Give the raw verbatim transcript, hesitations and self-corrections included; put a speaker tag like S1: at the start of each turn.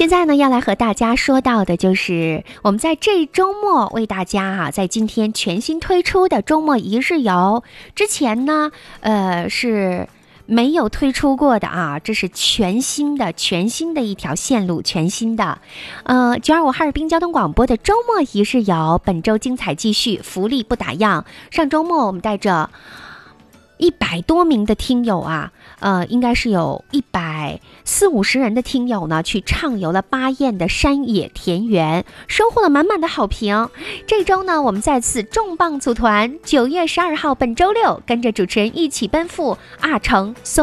S1: 现在呢，要来和大家说到的就是我们在这周末为大家啊，在今天全新推出的周末一日游。之前呢，呃是没有推出过的啊，这是全新的全新的一条线路，全新的。呃，九二五哈尔滨交通广播的周末一日游，本周精彩继续，福利不打烊。上周末我们带着一百多名的听友啊，呃，应该是有一百四五十人的听友呢，去畅游了巴彦的山野田园，收获了满满的好评。这周呢，我们再次重磅组团，九月十二号本周六，跟着主持人一起奔赴阿城松